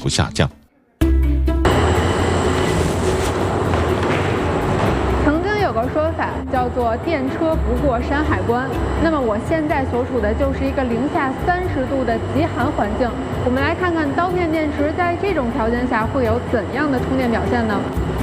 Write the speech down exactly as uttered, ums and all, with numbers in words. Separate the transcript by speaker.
Speaker 1: 幅下降。
Speaker 2: 有个说法叫做电车不过山海关，那么我现在所处的就是一个零下三十度的极寒环境。我们来看看刀片电池在这种条件下会有怎样的充电表现呢？